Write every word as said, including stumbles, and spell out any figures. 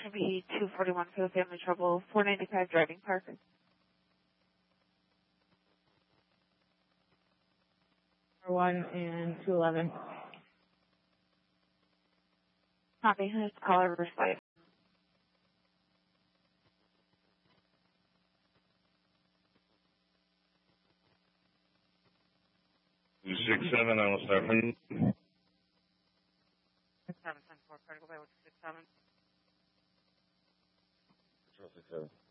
should be two forty-one for the family trouble, four ninety-five driving park. one and two eleven. Copy. Let's call our reverse flight. six seven, I will start from. six seven, ten four, critical bay, six seven. Control six seven.